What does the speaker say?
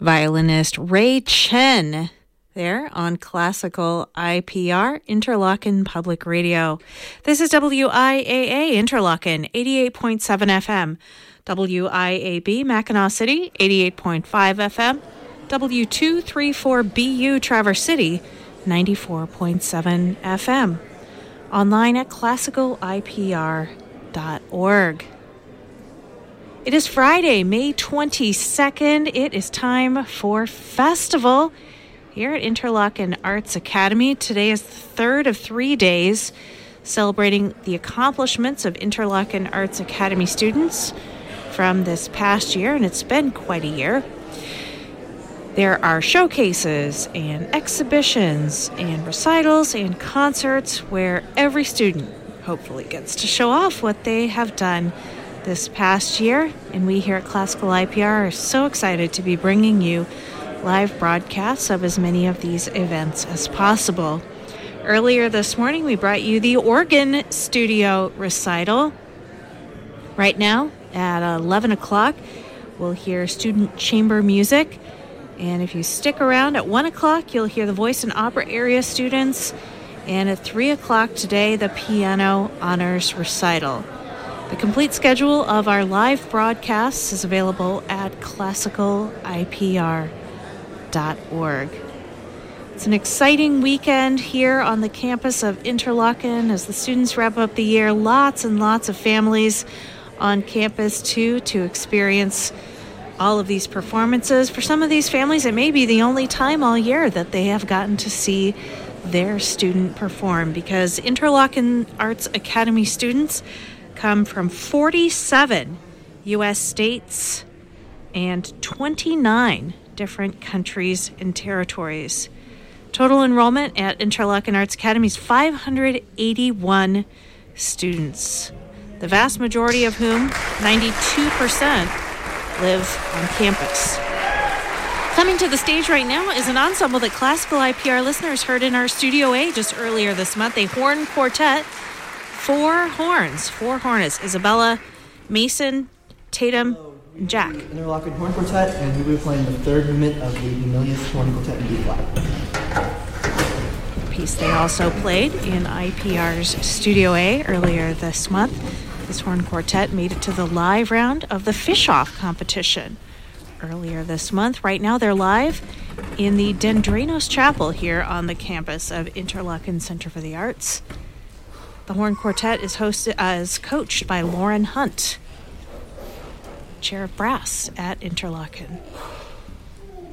violinist Ray Chen there on Classical IPR, Interlochen Public Radio. This is WIAA Interlochen, 88.7 FM, WIAB Mackinac City, 88.5 FM, W234BU Traverse City, 94.7 FM. Online at classicalipr.org. It is Friday, May 22nd. It is time for festival here at Interlochen Arts Academy. Today is the third of 3 days celebrating the accomplishments of Interlochen Arts Academy students from this past year, and it's been quite a year. There are showcases and exhibitions and recitals and concerts where every student hopefully gets to show off what they have done this past year, and we here at Classical IPR are so excited to be bringing you live broadcasts of as many of these events as possible. Earlier this morning, we brought you the organ studio recital. Right now, at 11 o'clock, we'll hear student chamber music, and if you stick around at 1 o'clock, you'll hear the voice and opera area students, and at 3 o'clock today, the piano honors recital. The complete schedule of our live broadcasts is available at classicalipr.org. It's an exciting weekend here on the campus of Interlochen as the students wrap up the year. Lots and lots of families on campus, too, to experience all of these performances. For some of these families, it may be the only time all year that they have gotten to see their student perform, because Interlochen Arts Academy students come from 47 U.S. states and 29 different countries and territories. Total enrollment at Interlochen Arts Academy is 581 students, the vast majority of whom, 92%, live on campus. Coming to the stage right now is an ensemble that Classical IPR listeners heard in our Studio A just earlier this month, a horn quartet. Four horns, Isabella, Mason, Tatum, and Jack. Interlochen Horn Quartet, and we will be playing the third movement of the Emilius Horn Quartet in B-flat. A piece they also played in IPR's Studio A earlier this month. This horn quartet made it to the live round of the Fish-Off competition earlier this month. Right now they're live in the Dendrenos Chapel here on the campus of Interlochen Center for the Arts. The horn quartet is coached by Lauren Hunt, chair of brass at Interlochen.